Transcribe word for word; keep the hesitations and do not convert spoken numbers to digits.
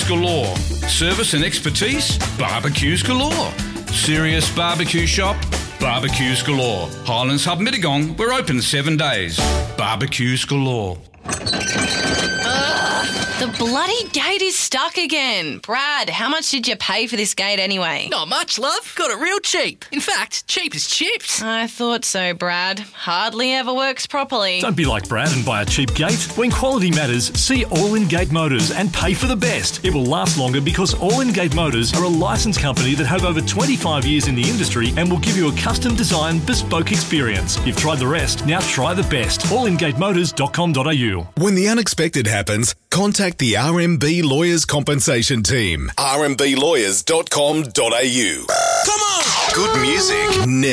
galore. Service and expertise? Barbecues galore. Serious barbecue shop? Barbecues galore. Highlands Hub Mittagong, we're open seven days. Barbecues galore. The bloody gate is stuck again. Brad, how much did you pay for this gate anyway? Not much, love. Got it real cheap. In fact, cheap as chips. I thought so, Brad. Hardly ever works properly. Don't be like Brad and buy a cheap gate. When quality matters, see All In Gate Motors and pay for the best. It will last longer because All In Gate Motors are a licensed company that have over twenty-five years in the industry and will give you a custom design, bespoke experience. You've tried the rest, now try the best. all in gate motors dot com dot a u. When the unexpected happens, contact the R M B Lawyers Compensation Team. r m b lawyers dot com dot a u. Come on! Good music.